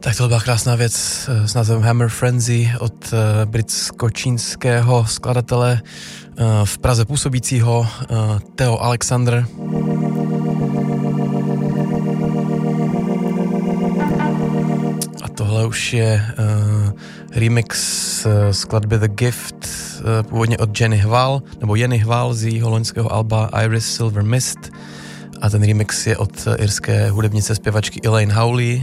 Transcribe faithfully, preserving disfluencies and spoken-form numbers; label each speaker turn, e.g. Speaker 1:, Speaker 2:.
Speaker 1: Tak to byla krásná věc s názvem Hammer Frenzy od britsko-čínského skladatele v Praze působícího Theo Alexander. A tohle už je remix skladby The Gift, původně od Jenny Hval, nebo Jenny Hval z jejího loňského alba Iris Silver Mist. A ten remix je od irské hudebnice zpěvačky Elaine Howley,